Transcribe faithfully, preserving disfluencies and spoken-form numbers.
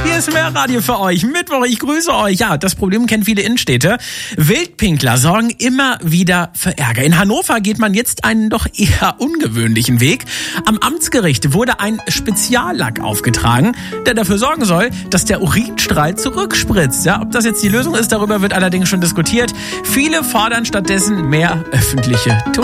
Hier ist mehr Radio für euch. Mittwoch, ich grüße euch. Ja, das Problem kennen viele Innenstädte. Wildpinkler sorgen immer wieder für Ärger. In Hannover geht man jetzt einen doch eher ungewöhnlichen Weg. Am Amtsgericht wurde ein Speziallack aufgetragen, der dafür sorgen soll, dass der Urinstrahl zurückspritzt. Ja, ob das jetzt die Lösung ist, darüber wird allerdings schon diskutiert. Viele fordern stattdessen mehr öffentliche Toiletten.